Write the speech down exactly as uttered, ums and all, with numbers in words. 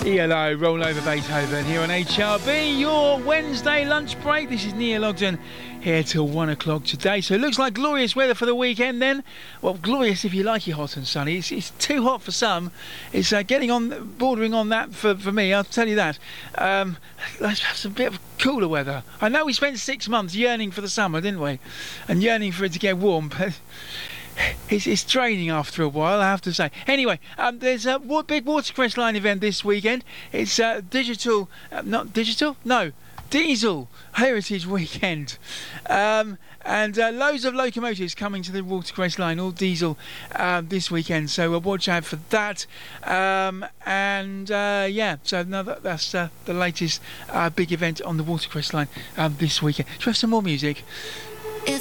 E L O, Roll Over Beethoven here on H R B, your Wednesday lunch break. This is Neil Ogden here till one o'clock today. So it looks like glorious weather for the weekend then. Well, glorious if you like it hot and sunny. It's, it's too hot for some. It's uh, getting on, bordering on that for, for me, I'll tell you that. Um, let's have some bit of cooler weather. I know we spent six months yearning for the summer, didn't we? And yearning for it to get warm, but It's, it's draining after a while, I have to say. Anyway, um, there's a wa- big Watercress Line event this weekend. It's uh, digital, uh, not digital? No, diesel heritage weekend. Um, and uh, loads of locomotives coming to the Watercress Line, all diesel um, this weekend. So uh, watch out for that. Um, and uh, yeah, so no, that, that's uh, the latest uh, big event on the Watercress Line um, this weekend. Should we have some more music?